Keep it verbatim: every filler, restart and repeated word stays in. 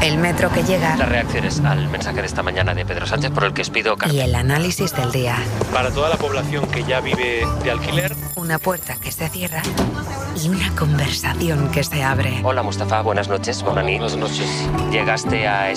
El metro que llega. Las reacciones al mensaje de esta mañana de Pedro Sánchez por el que os pido carta. Y el análisis del día. Para toda la población que ya vive de alquiler. Una puerta que se cierra y una conversación que se abre. Hola Mustafa, buenas noches. Buenas noches. Llegaste a